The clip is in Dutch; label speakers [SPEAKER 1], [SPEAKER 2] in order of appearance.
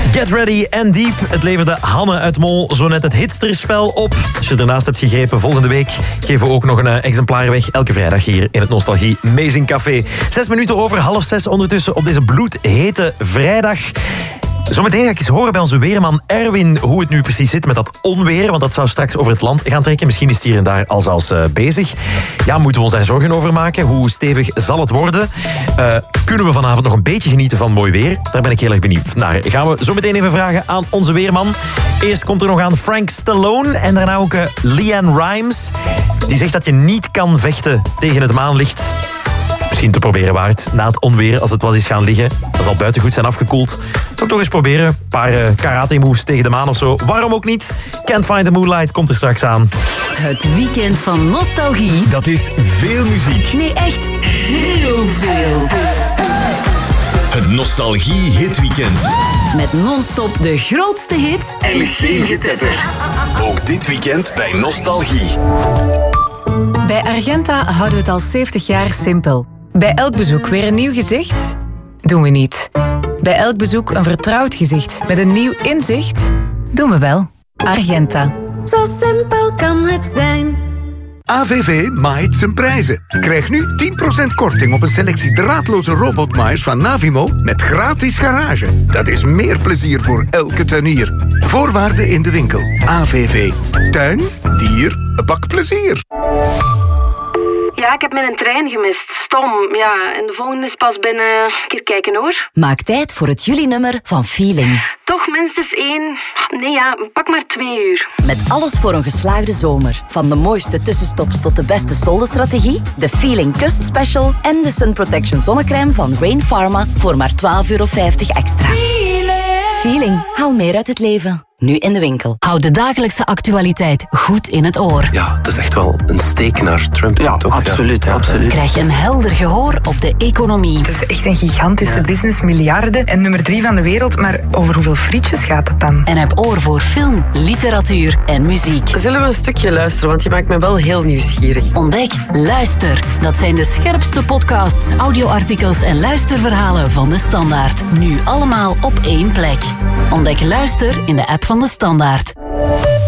[SPEAKER 1] Get Ready and Deep. Het leverde Hanne uit Mol zo net het hitsterspel op. Als je ernaast hebt gegrepen, volgende week geven we ook nog een exemplaar weg. Elke vrijdag hier in het Nostalgie Amazing Café. 6 minuten over 5:30 ondertussen op deze bloedhete vrijdag. Zometeen ga ik eens horen bij onze weerman Erwin hoe het nu precies zit met dat onweer. Want dat zou straks over het land gaan trekken. Misschien is het hier en daar al zelfs bezig. Ja, moeten we ons daar zorgen over maken? Hoe stevig zal het worden? Kunnen we vanavond nog een beetje genieten van mooi weer? Daar ben ik heel erg benieuwd naar. Gaan we zo meteen even vragen aan onze weerman. Eerst komt er nog aan Frank Stallone. En daarna ook LeAnn Rimes. Die zegt dat je niet kan vechten tegen het maanlicht. Misschien te proberen waard. Na het onweer, als het wat is gaan liggen. Dat zal buiten goed zijn afgekoeld. Toch eens proberen. Een paar karate moves tegen de maan of zo. Waarom ook niet? Can't Find the Moonlight komt er straks aan.
[SPEAKER 2] Het weekend van nostalgie.
[SPEAKER 3] Dat is veel muziek.
[SPEAKER 2] Nee, echt heel veel.
[SPEAKER 3] Het Nostalgie Hitweekend.
[SPEAKER 2] Met non-stop de grootste hits en geen getetter.
[SPEAKER 3] Ook dit weekend bij Nostalgie.
[SPEAKER 4] Bij Argenta houden we het al 70 jaar simpel. Bij elk bezoek weer een nieuw gezicht? Doen we niet. Bij elk bezoek een vertrouwd gezicht met een nieuw inzicht? Doen we wel. Argenta.
[SPEAKER 2] Zo simpel kan het zijn.
[SPEAKER 5] AVV maait zijn prijzen. Krijg nu 10% korting op een selectie draadloze robotmaaiers van Navimo met gratis garage. Dat is meer plezier voor elke tuinier. Voorwaarden in de winkel. AVV. Tuin, dier, bakplezier.
[SPEAKER 6] Ja, ik heb mijn trein gemist. Stom. Ja, en de volgende is pas binnen... Een keer kijken hoor.
[SPEAKER 2] Maak tijd voor het juli-nummer van Feeling.
[SPEAKER 6] Toch minstens 1... Nee ja, pak maar 2 uur.
[SPEAKER 2] Met alles voor een geslaagde zomer. Van de mooiste tussenstops tot de beste soldenstrategie, de Feeling Kust Special en de Sun Protection zonnecrème van Rain Pharma voor maar €12,50 extra. Feeling. Haal meer uit het leven. Nu in de winkel.
[SPEAKER 7] Houd de dagelijkse actualiteit goed in het oor.
[SPEAKER 8] Ja, dat is echt wel een steek naar Trump.
[SPEAKER 9] Ja,
[SPEAKER 8] toch?
[SPEAKER 9] absoluut,
[SPEAKER 8] Ja.
[SPEAKER 9] absoluut.
[SPEAKER 7] Krijg je een helder gehoor op de economie.
[SPEAKER 10] Het is echt een gigantische business, miljarden en nummer 3 van de wereld. Maar over hoeveel frietjes gaat het dan?
[SPEAKER 7] En heb oor voor film, literatuur en muziek.
[SPEAKER 9] Zullen we een stukje luisteren, want je maakt me wel heel nieuwsgierig.
[SPEAKER 7] Ontdek, luister. Dat zijn de scherpste podcasts, audioartikels en luisterverhalen van De Standaard. Nu allemaal op één plek. Ontdek luister in de app van De Standaard.